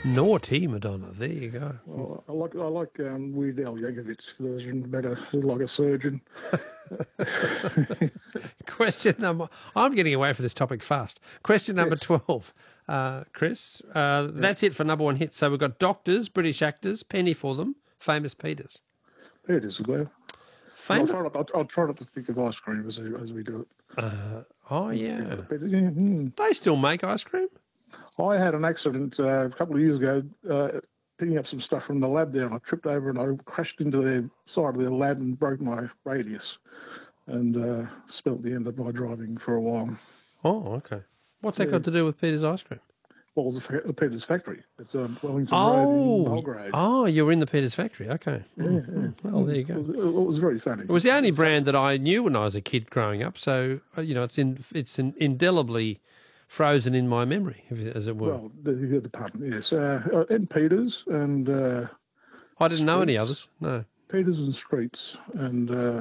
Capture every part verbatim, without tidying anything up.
Naughty Madonna. There you go. Well, I like I like um, Weird Al Yankovic's version better, like a surgeon. Question number... I'm getting away from this topic fast. Question number Yes. twelve. Uh, Chris, uh, that's it for number one hits. So we've got doctors, British actors, penny for them, famous Peters. Peters as well. I'll Famous... try, not, I'll, I'll try not to think of ice cream as, as we do it. Uh, oh, yeah. Peters, yeah, mm. They still make ice cream? I had an accident uh, a couple of years ago uh, picking up some stuff from the lab there, and I tripped over and I crashed into the side of their lab and broke my radius and uh, spelt the end of my driving for a while. Oh, okay. What's that Yeah. got to do with Peters ice cream? Well, it's the, the Peters factory. It's um, Wellington Oh, Road in Belgrade. oh, you were in the Peters factory. Okay. Yeah, yeah. Well, there you go. It was, it was very funny. It was the only brand that I knew when I was a kid growing up, so uh, you know it's in it's in, indelibly frozen in my memory, if- as it were. Well, the, the department, yes. Uh, uh, and Peters and uh, I didn't know any Streets. others. No. Peters and Streets, and uh,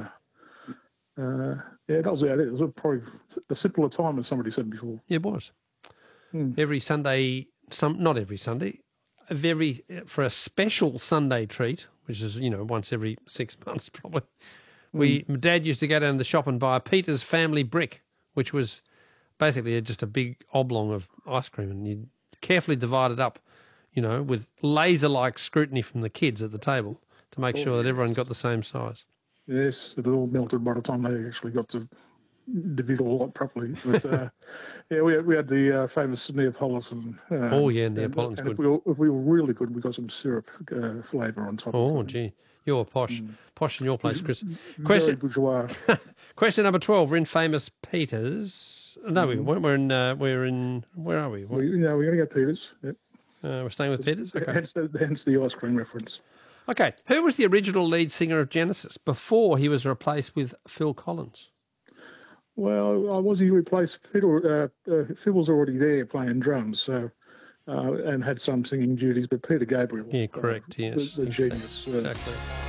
uh, yeah, that was about it. It was probably a simpler time, as somebody said before. It was. Hmm. Every Sunday, some not every Sunday, a very for a special Sunday treat, which is you know once every six months probably. We my Dad used to go down to the shop and buy a Peters family brick, which was basically just a big oblong of ice cream, and you carefully divide it up, you know, with laser-like scrutiny from the kids at the table to make Oh, sure that yes. everyone got the same size. Yes, it all melted by the time they actually got to divvy it all up properly. But uh, yeah, we had, we had the uh, famous Neapolitan. Uh, Oh, yeah, and- Neapolitan's and good. If we, were, if we were really good, we got some syrup uh, flavour on top. Oh, of it. gee, you're posh, posh in your place, Chris. Very Question, bourgeois. question number twelve. We're in famous Peters. No, we weren't. We're in. Uh, we're in. Where are we? What- we, you know, we're going to go Peters. Yep. Uh, we're staying with Peters. Okay. Hence, the, hence the ice cream reference. Okay. Who was the original lead singer of Genesis before he was replaced with Phil Collins? Well, I was he replaced Phil. Uh, uh, Phil was already there playing drums, so uh, and had some singing duties. But Peter Gabriel, Yeah, correct. uh, Yes, the, the exactly. genius. Uh, Exactly.